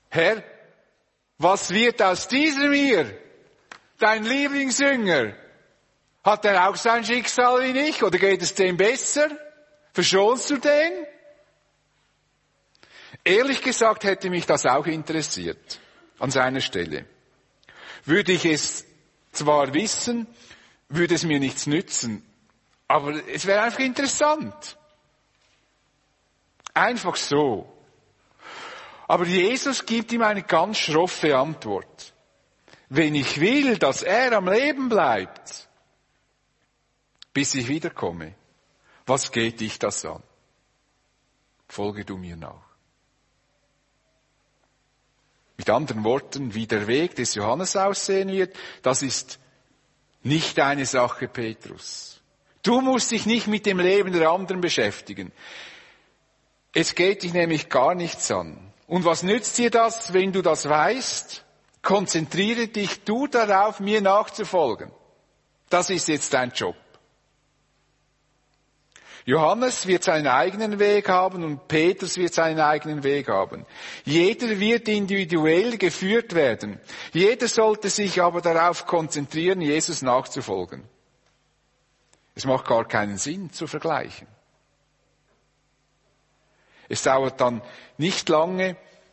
Herr, was wird aus diesem hier? Dein Lieblingsjünger? Hat er auch sein Schicksal wie ich? Oder geht es dem besser? Verschonst du den? Ehrlich gesagt hätte mich das auch interessiert, an seiner Stelle. Würde ich es zwar wissen, würde es mir nichts nützen, aber es wäre einfach interessant. Einfach so. Aber Jesus gibt ihm eine ganz schroffe Antwort. Wenn ich will, dass er am Leben bleibt, bis ich wiederkomme, was geht dich das an? Folge du mir nach. Mit anderen Worten, wie der Weg des Johannes aussehen wird, das ist nicht deine Sache, Petrus. Du musst dich nicht mit dem Leben der anderen beschäftigen. Es geht dich nämlich gar nichts an. Und was nützt dir das, wenn du das weißt? Konzentriere dich du darauf, mir nachzufolgen. Das ist jetzt dein Job. Johannes wird seinen eigenen Weg haben und Petrus wird seinen eigenen Weg haben. Jeder wird individuell geführt werden. Jeder sollte sich aber darauf konzentrieren, Jesus nachzufolgen. Es macht gar keinen Sinn zu vergleichen. Es dauerte dann nicht lange,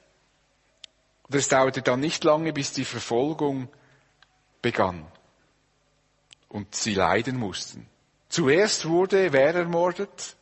bis die Verfolgung begann und sie leiden mussten. Zuerst wurde wer ermordet?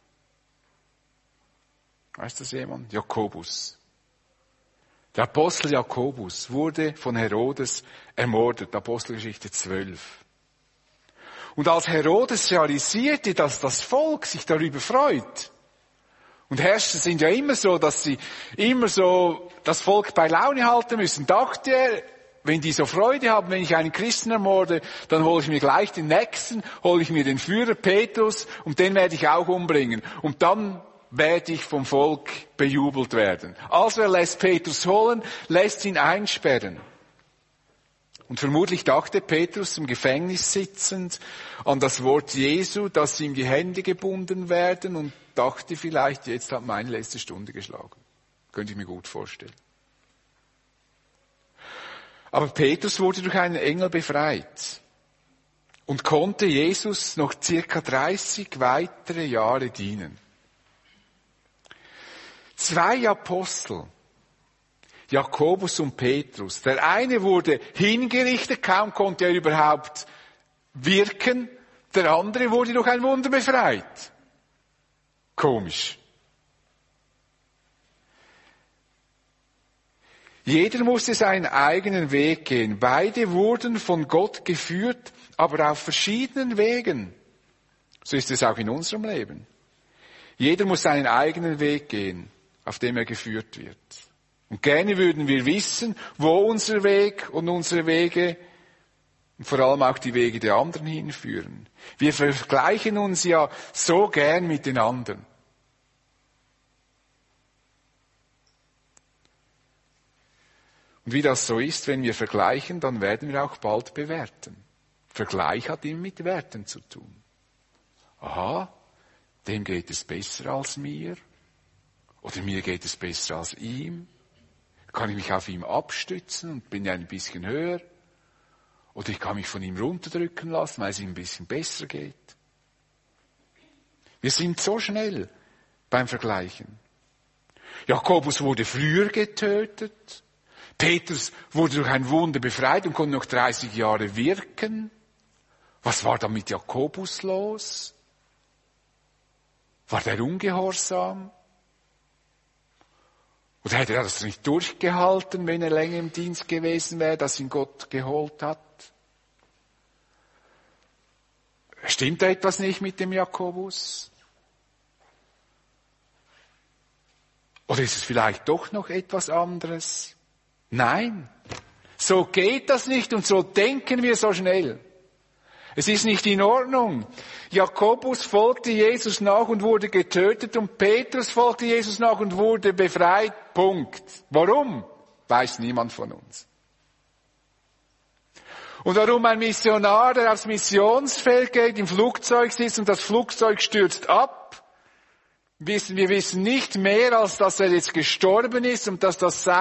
Weiß das jemand? Jakobus. Der Apostel Jakobus wurde von Herodes ermordet, Apostelgeschichte 12. Und als Herodes realisierte, dass das Volk sich darüber freut, und Herrscher sind ja immer so, dass sie immer so das Volk bei Laune halten müssen, dachte er, wenn die so Freude haben, wenn ich einen Christen ermorde, dann hole ich mir gleich den Nächsten, hole ich mir den Führer Petrus und den werde ich auch umbringen. Und dann werde ich vom Volk bejubelt werden. Also er lässt Petrus holen, lässt ihn einsperren. Und vermutlich dachte Petrus im Gefängnis sitzend an das Wort Jesu, dass ihm die Hände gebunden werden und dachte vielleicht, jetzt hat meine letzte Stunde geschlagen. Könnte ich mir gut vorstellen. Aber Petrus wurde durch einen Engel befreit und konnte Jesus noch circa 30 weitere Jahre dienen. 2 Apostel, Jakobus und Petrus. Der eine wurde hingerichtet, kaum konnte er überhaupt wirken. Der andere wurde durch ein Wunder befreit. Komisch. Jeder musste seinen eigenen Weg gehen. Beide wurden von Gott geführt, aber auf verschiedenen Wegen. So ist es auch in unserem Leben. Jeder muss seinen eigenen Weg gehen, auf dem er geführt wird. Und gerne würden wir wissen, wo unser Weg und unsere Wege und vor allem auch die Wege der anderen hinführen. Wir vergleichen uns ja so gern mit den anderen. Und wie das so ist, wenn wir vergleichen, dann werden wir auch bald bewerten. Vergleich hat immer mit Werten zu tun. Aha, dem geht es besser als mir. Oder mir geht es besser als ihm. Kann ich mich auf ihm abstützen und bin ja ein bisschen höher? Oder ich kann mich von ihm runterdrücken lassen, weil es ihm ein bisschen besser geht. Wir sind so schnell beim Vergleichen. Jakobus wurde früher getötet. Petrus wurde durch ein Wunder befreit und konnte noch 30 Jahre wirken. Was war da mit Jakobus los? War der ungehorsam? Oder hätte er das nicht durchgehalten, wenn er länger im Dienst gewesen wäre, dass ihn Gott geholt hat? Stimmt da etwas nicht mit dem Jakobus? Oder ist es vielleicht doch noch etwas anderes? Nein, so geht das nicht und so denken wir so schnell. Es ist nicht in Ordnung. Jakobus folgte Jesus nach und wurde getötet und Petrus folgte Jesus nach und wurde befreit. Punkt. Warum? Weiß niemand von uns. Und warum ein Missionar, der aufs Missionsfeld geht, im Flugzeug sitzt und das Flugzeug stürzt ab, wir wissen nicht mehr, als dass er jetzt gestorben ist und dass das